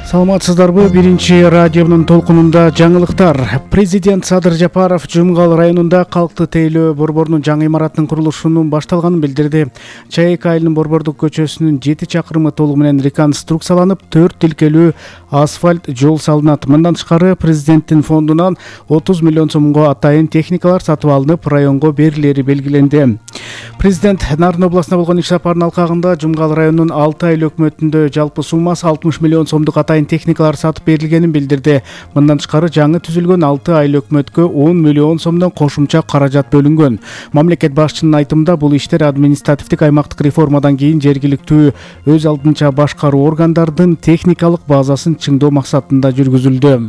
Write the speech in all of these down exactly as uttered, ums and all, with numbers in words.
Саламатсыздарбы? Биринчи радионун толкунунда жаңылыктар. Президент Садыр Жапаров Жумгал районунда калкты тейлөө борборунун жаңы имаратынын курулушунун башталганын билдирди. Чайык айылынын Борбордук көчөсүнүн жети чакырымы толугу менен реконструкцияланып, төрт тилкелүү асфальт жол салынат. Мындан тышкары президенттин фондунан отуз миллион сомго атайын техникалар сатып алынып, районго берилери белгиленди. Президент Нарын областына болгон иш сапарынын алкагында Жумгал районунун алты айыл өкмөтүндө жалпы суммасы алтымыш миллион сомдук атайын техникалар сатып берилгенин билдирди. Мындан тышкары жаңы түзүлгөн алты айыл өкмөткө он миллион сомдон кошумча каражат бөлүнгөн. Мамлекет башчынын айтымында бул иштер административдик аймактык реформадан кийин жергиликтүү өз алдынча башкаруу органдардын техникалык базасын чыңдоо максатында жүргүзүлдү.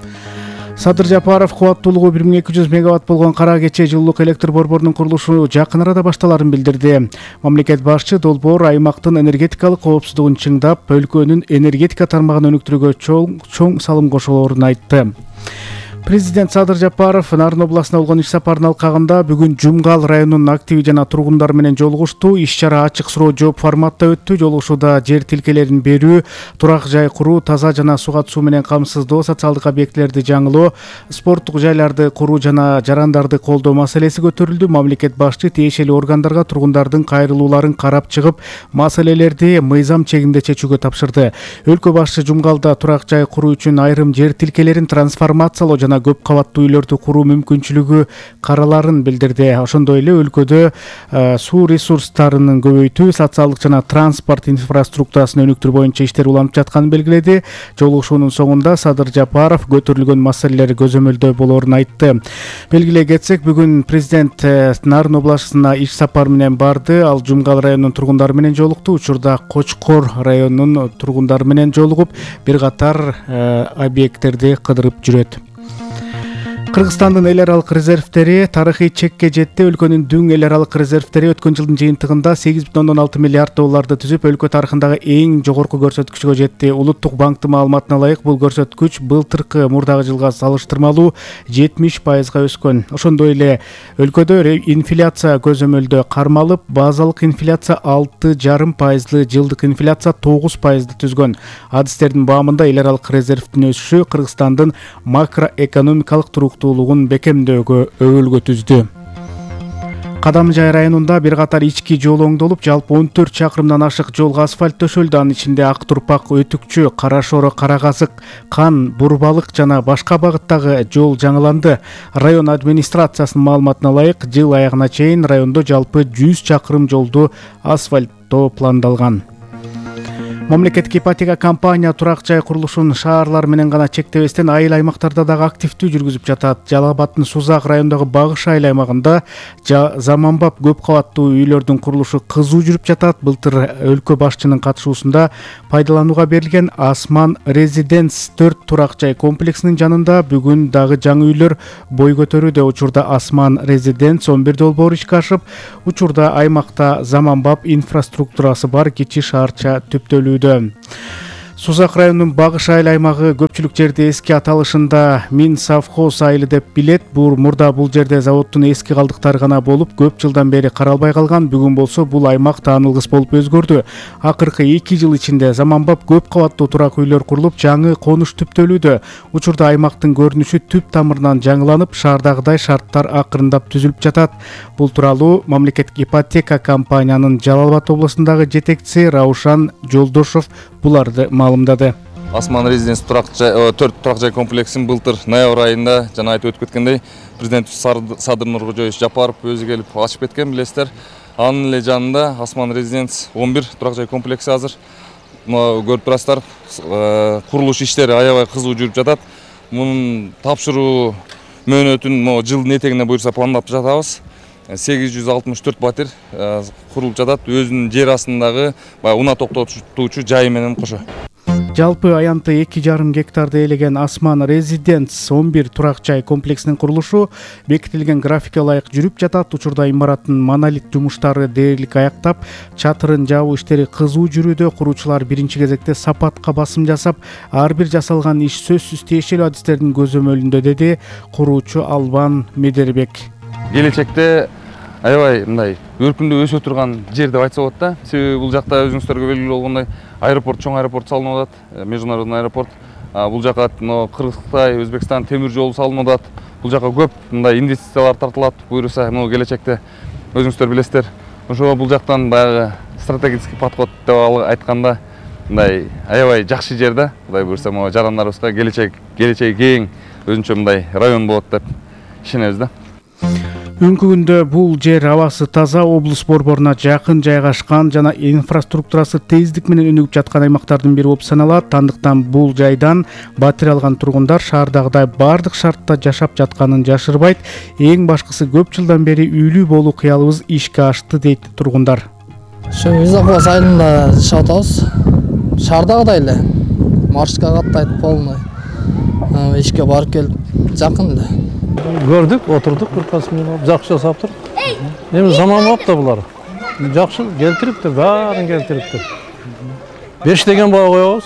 Садыр Жапаров кубаттуулугу бир миң эки жүз мегаватт болгон Кара Кече жылуулук электр борборунун курулушу жакын арада башталарын билдирди. Мамлекет башчы долбоор аймактын энергетикалык коопсуздугун чыңдап, өлкөнүн энергетика тармагын өнүктүрүүгө чоң чоң салым кошолорун айтты. Президент Садыр Жапаров Нарын областына болгон иш сапарынын алкагында бүгүн Жумгал районунун активи жана тургундар менен жолугушту. Иш-чара ачык суроо жооп форматта өттү. Жолугушууда жер тилкелерин берүү, турак жай куруу, таза жана суга суу менен камсыздоо, социалдык объектилерди жаңылоо, спорттук жайларды куруу жана жарандарды колдоо маселеси көтөрүлдү. Мамлекет башчы тиешелүү органдарга тургундардын кайрылууларын карап чыгып, маселелерди мыйзам чегинде чечүүгө тапшырды. Өлкө башчы Жумгалда турак жай куруу үчүн айрым жер тилкелерин трансформациялоо жана көп кабаттуу үйлөрдү куруу мүмкүнчүлүгү караларын билдирди. Ошондой эле өлкөдө суу ресурстарынын көбөйтүү, социалдык жана транспорт инфраструктурасын өнүктүрүү боюнча иштер уланып жатканын белгиледи. Жолугушуунун соңунда Садыр Жапаров көтөрүлгөн маселелер көзөмөлдөө болоорун айтты. Белгилей кетсек, бүгүн президент Нарын областына иш сапар менен барды. Ал Жумгал районунун тургундары менен жолукту. Учурда Кочкор районунун тургундары менен жолугуп, бир катар объекттерди кыдырып жүрөт. Кыргызстандын эл аралык резервтери тарыхый чекке жетти. Өлкөнүн дүң эл аралык резервтери өткөн жылдын жыйынтыгында сегиз бүтүн ондон алты миллиард долларды түзүп, өлкө тарыхындагы эң жогорку көрсөткүчкө жетти. Улуттук банктын маалыматына ылайык, бул көрсөткүч былтыркы мурдагы жылга салыштырмалуу жетимиш пайызга өскөн. Ошондой эле өлкөдө инфляция көзөмөлдө кармалып, базалык инфляция алты жарым пайызлы, жылдык инфляция тогуз пайызды түзгөн. Адистердин баамында эл аралык резервдин өсүшү Кыргызстандын макроэкономикалык туруктуу бекемдөөгө өбөлгө түздү. Кадамжай районунда бир катар ички жол оңдолуп, жалпы он төрт чакырымдан ашык жолго асфальт төшөлдү. Анын ичинде Ак Турпак, Өтүкчү, Кара Шоро, Кара Казык, Кан, Бурбалык жана башка багыттагы жол жаңыланды. Район администрациясынын маалыматына ылайык, жыл аягына чейин райондо жалпы жүз чакырым жолду асфальттоо пландалган. Мамлекеттик ипотека компания турак жай курулушун шаарлар менен гана чектебестен айыл аймактарда дагы активдүү жүргүзүп жатат. Жалал Абадтын Сузак районундагы Багыш айыл аймагында заманбап көп кабаттуу үйлөрдүн курулушу кызуу жүрүп жатат. Былтыр өлкө башчынын катышуусунда пайдаланууга берилген Асман Резиденс төрт турак жай комплексинин жанында бүгүн дагы жаңы үйлөр бой көтөрүүдө. Учурда Асман Резиденс он бир долбоор ишке ашып, учурда аймакта заманбап инфраструктурасы бар кичи шаарча түптөлүү. Сузак районунун Багыш айыл аймагы көпчүлүк жерди эски аталышында Мин совхоз айылы деп билет. Бул мурда бул жерде заводдун эски калдыктары гана болуп, көп жылдан бери каралбай калган. Бүгүн болсо бул аймак таанылгыс болуп өзгөрдү. Акыркы эки жыл ичинде заманбап көп кабаттуу турак үйлөр курулуп, жаңы конуш түптөлүүдө. Учурда аймактын көрүнүшү түп тамырынан жаңыланып, шаардагыдай шарттар акырындап түзүлүп жатат. Бул тууралуу мамлекеттик ипотека компаниянын Жалал Абад областындагы жетекчиси Раушан Жолдошов буларды маалымдады. Асман Резиденс төрт турак жай комплексин былтыр ноябрь айында жана айтып өтүп кеткендей президент Садыр Нуркожоевич Жапаров өзү келип ачып кеткен, билесиздер. Анын эле жанында Асман Резиденс он бир турак жай комплекси азыр. Көрүп турасыздар, курулуш иштери аябай кызуу жүрүп жатат. Мунун тапшыруу мөөнөтүн жылдын этегине буюрса пландап жатабыз. сегиз жүз алтымыш төрт батир курулуп жатат. Өзүнүн жер астындагы унаа токтотуучу жайы менен кошо. Жалпы аянты эки жарым гектарды ээлеген Асман Резиденс он бир турак жай комплексинин курулушу бекитилген графикке ылайык жүрүп жатат. Учурда имараттын монолит жумуштары дээрлик аяктап, чатырын жабуу иштери кызуу жүрүүдө. Куруучулар биринчи кезекте сапатка басым жасап, ар бир жасалган иш сөзсүз тиешелүү адистердин көзөмөлүндө, деди куруучу Албан Медербек. Келечекте аябай мындай өркүндүү өсө турган жер деп айтса болот да. Себеби бул жакта өзүңүздөргө белгилүү болгондой аэропорт, чоң аэропорт салынып атат, международный аэропорт. Бул жака Кыргыз-Кытай, Өзбекстан темир жолу салынып атат. Бул жака көп мындай инвестициялар тартылат. Буюрса, мына келечекте өзүңүздөр билесиздер. Ошого бул жактан баягы стратегический подход деп айтканда мындай аябай жакшы жер да. Кудай буюрса, могу жарандарыбызга келечек, келечеги кең өзүнчө мындай район болот деп ишенебиз да. Бүгүнкү күндө бул жер абасы таза, облус борборуна жакын жайгашкан жана инфраструктурасы тездик менен өнүгүп жаткан аймактардын бири болуп саналат. Андыктан бул жайдан батир алган тургундар шаардагыдай бардык шартта жашап жатканын жашырбайт. Эң башкысы көп жылдан бери үйлүү болуу кыялыбыз ишке ашты дейт тургундар. Ошо Мирзакулаш айылында жашап атабыз. Шаардагыдай эле маршрутка каттайт полный. Ишке барып келип жакын эле. Gördük, oturduk, kırkasını жақсы жасаптыр. Эми заман болуп да булар. Жақсы келтириптир, баарын келтириптир. Беш деген баа коебуз.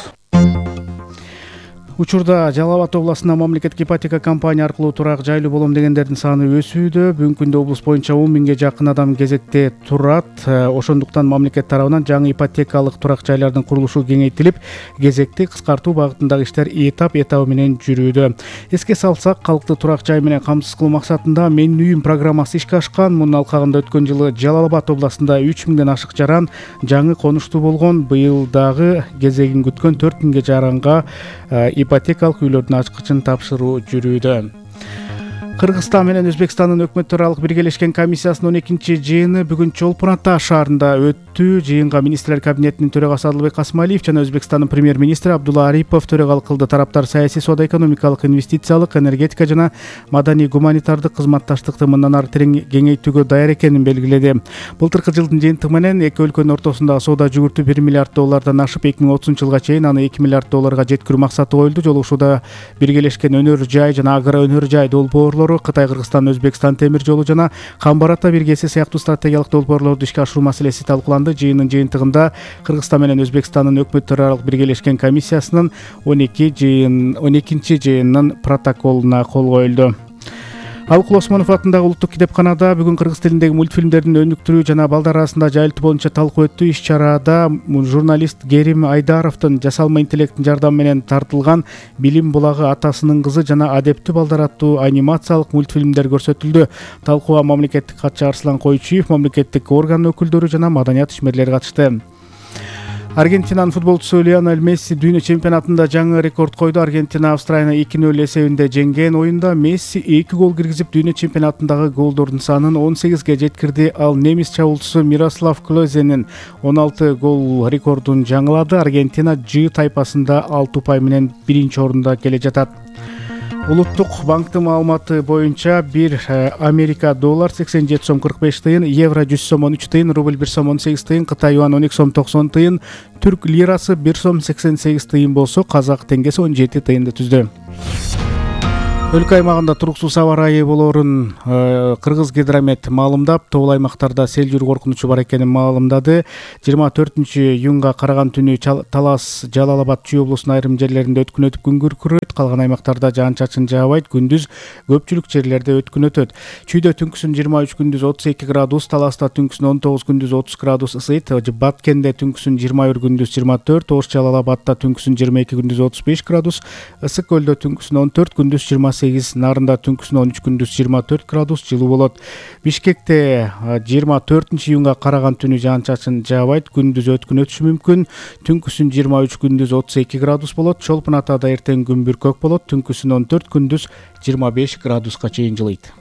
Учурда Жалал Абад областына мамлекеттик ипотека компания аркылуу турак жайлуу болом дегендердин саны өсүүдө. Бүгүнкү күндө облус боюнча он миңге жакын адам кезекте турат. Ошондуктан мамлекет тарабынан жаңы ипотекалык турак жайлардын курулушу кеңейтилип, кезекти кыскартуу багытындагы иштер этап этабы менен жүрүүдө. Эске салсак, калкты турак жай менен камсыз кылуу максатында Менин үйүм программасы ишке ашкан. Мунун алкагында өткөн жылы Жалал Абад областында үч миңден ашык жаран жаңы конуштуу болгон. Быйыл дагы кезегин күткөн төрт миңге жаранга ипотекалык үйлөрдүн ачкычын тапшыруу жүрүүдө. Кыргызстан менен Өзбекстандын өкмөттөр аралык биргелешкен комиссиясынын он экинчи жыйыны бүгүн Чолпон Ата шаарында өттү. Жыйынга министрлер кабинетинин төрагасы Адылбек Касмалиев жана Өзбекстандын премьер-министри Абдулла Арипов төрагалык кылды. Тараптар саясий, соода-экономикалык, инвестициялык, энергетика жана маданий гуманитардык кызматташтыкты мындан ары терең кеңейтүүгө даяр экенин белгиледи. Былтыркы жылдын жыйынтыгы менен эки өлкөнүн ортосундагы соода жүгүртүү бир миллиард доллардан ашып, эки миң отузунчу жылга чейин аны эки миллиард долларга жеткирүү максаты коюлду. Жолугушууда биргелешкен өнөр жай жана агро өнөр жай долбоорлору, Кытай, Кыргызстан, Өзбекстан темир жолу жана Камбар-Ата биргеси сыяктуу стратегиялык долбоорлорду ишке ашыруу маселеси талкууланды. Жыйындын жыйынтыгында Кыргызстан менен Өзбекстандын өкмөттөр аралык биргелешкен комиссиясынын он экинчи жыйынынын протоколуна кол коюлду. Алыкул Осмонов атындагы улуттук китепканада бүгүн кыргыз тилиндеги мультфильмдердин өнүктүрүү жана балдар арасында жайылтуу боюнча талкуу өттү. Иш-чарада журналист Керим Айдаровдун жасалма интеллекттин жардамы менен тартылган Билим булагы атасынын кызы жана Адептүү балдар аттуу анимациялык мультфильмдер көрсөтүлдү. Талкууга мамлекеттик катчы Арслан Койчуев, мамлекеттик орган өкүлдөрү жана маданият ишмерлери катышты. Аргентинанын футболчусу Лионель Месси дүйнө чемпионатында жаңы рекорд койду. Аргентина Австралияны эки нөл эсебинде жеңген оюнда Месси эки гол киргизип дүйнө чемпионатындагы голдордун санын он сегизге жеткирди. Ал немис чабуулчусу Мирослав Клозенин он алты гол рекордун жаңылады. Аргентина Ж тайпасында алты упай менен биринчи орунда келе жатат. Улуттук банктын маалыматы боюнча бир Америка доллар сексен жети сом кырк беш тыйын, евро жүз сом он үч тыйын, рубль бир сом он сегиз тыйын, Кытай юан он эки сом токсон тыйын, түрк лирасы бир сом сексен сегиз тыйын болсо, казак теңгеси он жети тыйынды түздү. Өлкө аймагында туруксуз аба ырайы болоорун Кыргыз гидромет маалымдап, тоол аймактарда сел жүрүү коркунучу бар экенин маалымдады. жыйырма төртүнчү июнга караган түнү Талас, Жалал Абад, Чүй облусунун айрым жерлеринде өткүн өтүп күн күркүрөйт. Калган аймактарда жаан-чачын жаабайт. Күндүз көпчүлүк жерлерде өткүн өтөт. Чүйдө түнкүсүн жыйырма үч, күндүз отуз эки градус, Таласта түнкүсүн он тогуз, күндүз отуз градус ысыйт. Баткенде түнкүсүн жыйырма бир, күндүз жыйырма төрт, Ош Жалал Абадта түнкүсүн жыйырма эки, күндүз отуз беш градус, Ысык көлдө түнкүсүн он төрт, күндүз жыйырма сегиз, Нарында түнкүсүн он үч, күндүз жыйырма төрт градус жылуу болот. Бишкекте жыйырма төртүнчү июнга караган түнү жаан-чачын жаабайт. Күндүз өткүн өтүшү мүмкүн. Түнкүсүн жыйырма үч, күндүз отуз эки градус болот. Чолпон Атада эртең күн бүркөк болот. Түнкүсүн он төрт, күндүз жыйырма беш градуска чейин жылыйт.